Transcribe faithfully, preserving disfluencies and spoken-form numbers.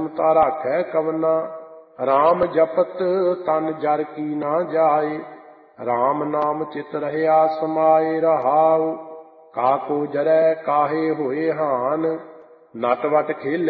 ਮਮਤਾ ਰਾਖੈ ਕਵਨਾ। ਰਾਮ ਜਪਤ ਤਨ ਜਰ ਕੀ ਨਾ ਜਾਏ, ਰਾਮ ਨਾਮ ਚਿਤ ਰਹਿਆ ਸਮਾਏ। ਰਹਾਉ ਕਾਕੋ ਜਰੈ ਕਾਹੇ ਹੋਏ ਹਾਨ, ਨਟ ਵਟ ਖੇਲੈ